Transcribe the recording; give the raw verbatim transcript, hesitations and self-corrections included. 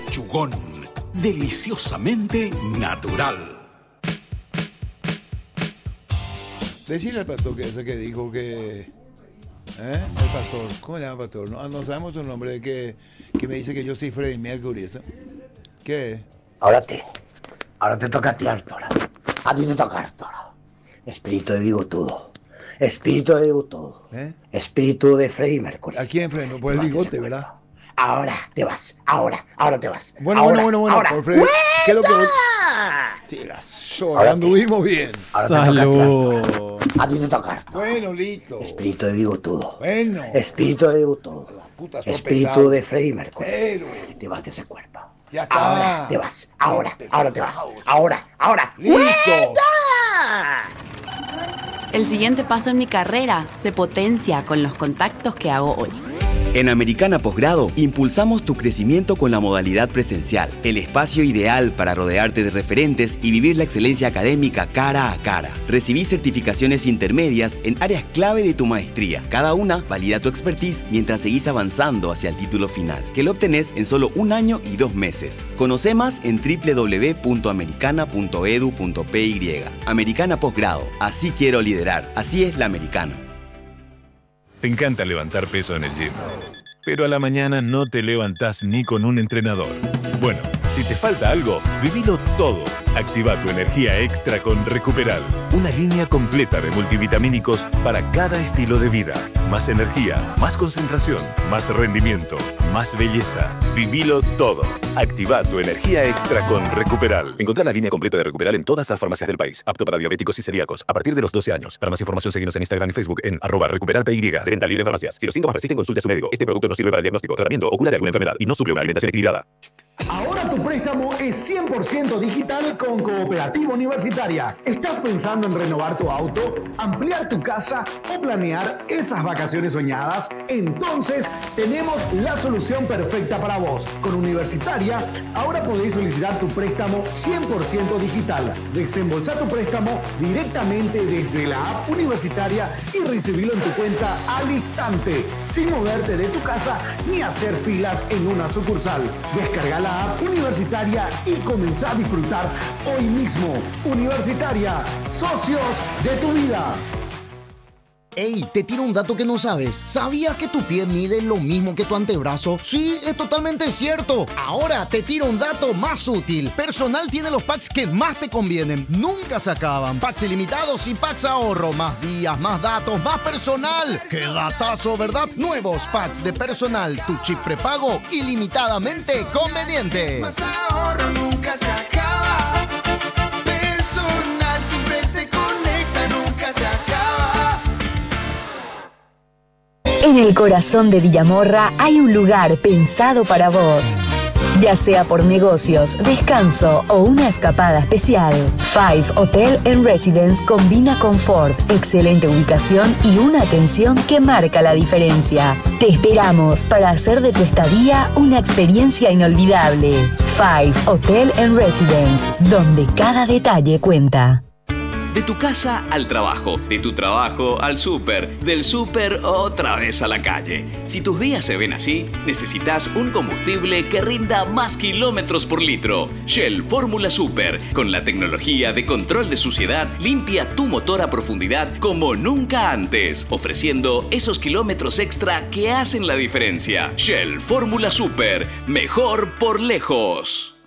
Lechugón, deliciosamente natural. Decirle al pastor que ese que dijo que... ¿Eh? El pastor, ¿cómo se llama el pastor? No, no sabemos su nombre, de que, que me dice que yo soy Freddie Mercury. ¿Eso? ¿Qué? Ahora te, ahora te toca a ti, Arturo. A ti te toca, Arturo. Espíritu de bigotudo. Espíritu de bigotudo. ¿Eh? Espíritu de Freddie Mercury. ¿A quién, Freddie? Por el bigote, ¿verdad? Ahora te vas, ahora, ahora te vas. Bueno, ahora, bueno, bueno, bueno. Ahora. Por Freddie. ¿Qué es lo que voy? Tiras, anduvimos bien. Salud. A ti te toca esto. Bueno, listo. Espíritu de bigotudo. Bueno. Espíritu de bigotudo. Espíritu pesado. de Freddie Mercury. Pero. Te vas de ese cuerpo. Ya está. Ahora te vas. Ahora, ahora te vas. Ahora, ahora. Listo. El siguiente paso en mi carrera se potencia con los contactos que hago hoy. En Americana Posgrado, impulsamos tu crecimiento con la modalidad presencial, el espacio ideal para rodearte de referentes y vivir la excelencia académica cara a cara. Recibí certificaciones intermedias en áreas clave de tu maestría. Cada una valida tu expertise mientras seguís avanzando hacia el título final, que lo obtenés en solo un año y dos meses. Conoce más en doble u doble u doble u punto americana punto e d u punto p y. Americana Posgrado, así quiero liderar, así es la americana. Te encanta levantar peso en el gym, pero a la mañana no te levantás ni con un entrenador. Bueno, si te falta algo, vivilo todo. Activa tu energía extra con Recuperal, una línea completa de multivitamínicos para cada estilo de vida. Más energía, más concentración, más rendimiento, más belleza. Vivilo todo. Activa tu energía extra con Recuperal. Encontrá la línea completa de Recuperal en todas las farmacias del país. Apto para diabéticos y celíacos a partir de los doce años. Para más información, síguenos en Instagram y Facebook en arroba recuperalpy. De venta libre en farmacias. Si los síntomas persisten, consulte a su médico. Este producto no sirve para el diagnóstico, tratamiento o cura de alguna enfermedad y no suple una alimentación equilibrada. Ahora tu préstamo es cien por ciento digital con Cooperativa Universitaria. ¿Estás pensando en renovar tu auto, ampliar tu casa o planear esas vacaciones soñadas? Entonces tenemos la solución perfecta para vos. Con Universitaria, ahora podéis solicitar tu préstamo cien por ciento digital. Desembolsar tu préstamo directamente desde la app Universitaria y recibirlo en tu cuenta al instante, sin moverte de tu casa ni hacer filas en una sucursal. Descarga la app Universitaria y comenzá a disfrutar hoy mismo. Universitaria, socios de tu vida. Ey, te tiro un dato que no sabes. ¿Sabías que tu pie mide lo mismo que tu antebrazo? Sí, es totalmente cierto. Ahora te tiro un dato más útil. Personal tiene los packs que más te convienen. Nunca se acaban. Packs ilimitados y packs ahorro. Más días, más datos, más personal. ¡Qué datazo, ¿verdad? Nuevos packs de Personal. Tu chip prepago ilimitadamente conveniente. Más ahorro nunca se acaba. Personal siempre te conecta, nunca se acaba. En el corazón de Villamorra hay un lugar pensado para vos. Ya sea por negocios, descanso o una escapada especial, Five Hotel and Residence combina confort, excelente ubicación y una atención que marca la diferencia. Te esperamos para hacer de tu estadía una experiencia inolvidable. Five Hotel and Residence, donde cada detalle cuenta. De tu casa al trabajo, de tu trabajo al súper, del súper otra vez a la calle. Si tus días se ven así, necesitas un combustible que rinda más kilómetros por litro. Shell Fórmula Super, con la tecnología de control de suciedad, limpia tu motor a profundidad como nunca antes, ofreciendo esos kilómetros extra que hacen la diferencia. Shell Fórmula Super, mejor por lejos.